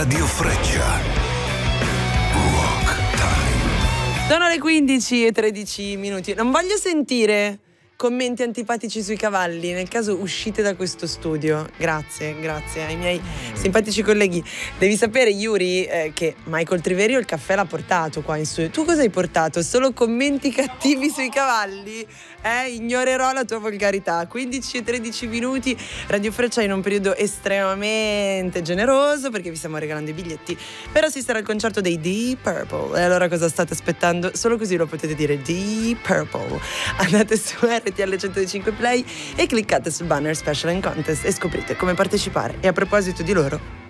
Radio Freccia. Rock Time. Sono le 15:13. Non voglio sentire commenti antipatici sui cavalli, nel caso uscite da questo studio. Grazie ai miei simpatici colleghi. Devi sapere, Yuri, che Michael Triverio il caffè l'ha portato qua in studio. Tu cosa hai portato? Solo commenti cattivi sui cavalli? Ignorerò la tua volgarità. 15:13. Radio Freccia in un periodo estremamente generoso, perché vi stiamo regalando i biglietti per assistere al concerto dei Deep Purple. E allora cosa state aspettando? Solo così lo potete dire, Deep Purple. Andate su RTL 105 Play e cliccate sul banner Special and Contest e scoprite come partecipare. E a proposito di loro,